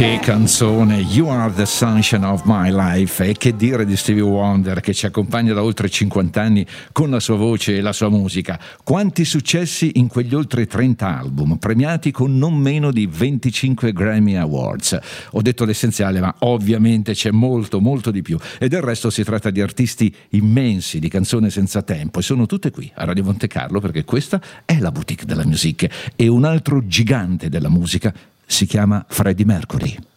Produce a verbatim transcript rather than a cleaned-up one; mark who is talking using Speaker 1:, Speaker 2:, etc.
Speaker 1: Che canzone, You Are the Sunshine of My Life. E che dire di Stevie Wonder, che ci accompagna da oltre cinquanta anni con la sua voce e la sua musica. Quanti successi in quegli oltre trenta album, premiati con non meno di venticinque Grammy Awards. Ho detto l'essenziale, ma ovviamente c'è molto molto di più, e del resto si tratta di artisti immensi, di canzone senza tempo, e sono tutte qui a Radio Monte Carlo, perché questa è la boutique della musique, e un altro gigante della musica si chiama Freddie Mercury.